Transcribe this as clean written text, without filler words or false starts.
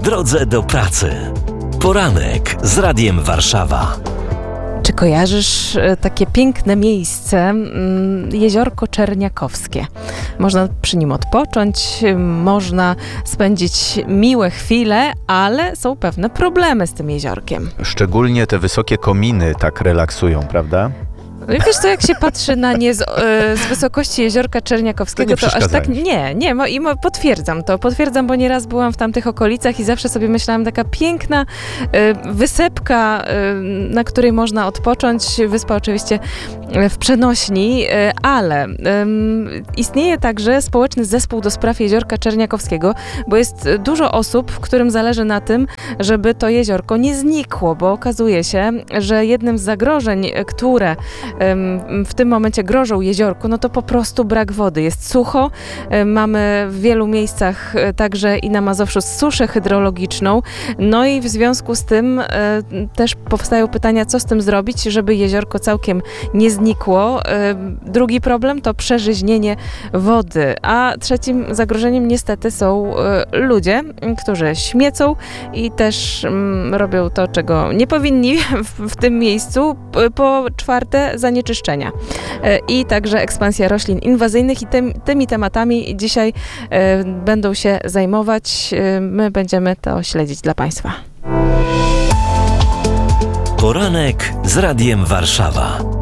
drodze do pracy. Poranek z Radiem Warszawa. Czy kojarzysz takie piękne miejsce, Jeziorko Czerniakowskie? Można przy nim odpocząć, można spędzić miłe chwile, ale są pewne problemy z tym jeziorkiem. Szczególnie te wysokie kominy tak relaksują, prawda? Wiesz co, jak się patrzy na nie z wysokości Jeziorka Czerniakowskiego, To nie to aż tak przeszkadzają. potwierdzam, bo nieraz byłam w tamtych okolicach i zawsze sobie myślałam, taka piękna wysepka, na której można odpocząć, wyspa oczywiście w przenośni, ale istnieje także społeczny zespół do spraw Jeziorka Czerniakowskiego, bo jest dużo osób, którym zależy na tym, żeby to jeziorko nie znikło, bo okazuje się, że jednym z zagrożeń, które w tym momencie grożą jeziorku, no to po prostu brak wody. Jest sucho, mamy w wielu miejscach także i na Mazowszu suszę hydrologiczną, no i w związku z tym też powstają pytania, co z tym zrobić, żeby jeziorko całkiem nie znikło. Drugi problem to przeżyźnienie wody, a trzecim zagrożeniem niestety są ludzie, którzy śmiecą i też robią to, czego nie powinni w tym miejscu. Po czwarte, zanieczyszczenia i także ekspansja roślin inwazyjnych i tymi tematami dzisiaj będą się zajmować. My będziemy to śledzić dla Państwa. Poranek z Radiem Warszawa.